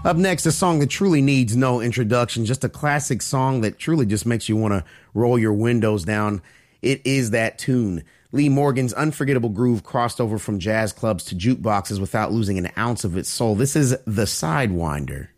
Up next, a song that truly needs no introduction, just a classic song that truly just makes you want to roll your windows down. It is that tune. Lee Morgan's unforgettable groove crossed over from jazz clubs to jukeboxes without losing an ounce of its soul. This is The Sidewinder.